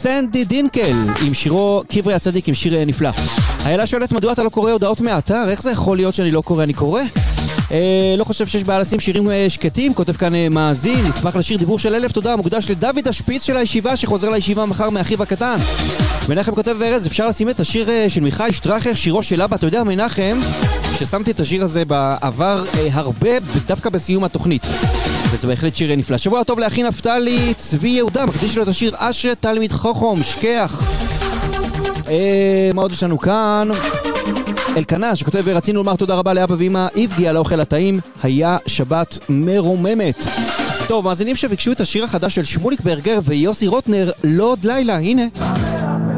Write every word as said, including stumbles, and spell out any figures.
סנדי דינקל עם שירו קברי הצדיק, עם שיר נפלא. איילה שואלת מדוע אתה לא קורא הודעות מהאתר, איך זה יכול להיות שאני לא קורא? אני קורא. אה, לא חושב שיש בעיה לשים שירים אה, שקטים, כותב כאן אה, מאזין, נשמח לשיר דיבור של אלף תודה, מוקדש לדוד השפיץ של הישיבה שחוזר לישיבה מחר מאחיו הקטן. מנחם כותב ורז, אפשר לשים את השיר אה, של מיכאל שטרחר, שירו של אבא. אתה יודע מנחם, ששמתי את השיר הזה בעבר אה, הרבה, דווקא בסיום התוכנית, וזה בהחלט שיר נפלא. שבוע טוב לאחי נפתלי צבי יהודה, מקדיש לו את השיר אשר תלמיד חוכם שכח. אה, מה עוד יש לנו כאן? אלקנה שכותב ורצינו לומר תודה רבה לאבא ואמא איבגי על האוכל הטעים, היה שבת מרוממת. טוב, מאזינים שביקשו את השיר החדש של שמוליק ברגר ויוסי רוטנר, לא עוד לילה, הנה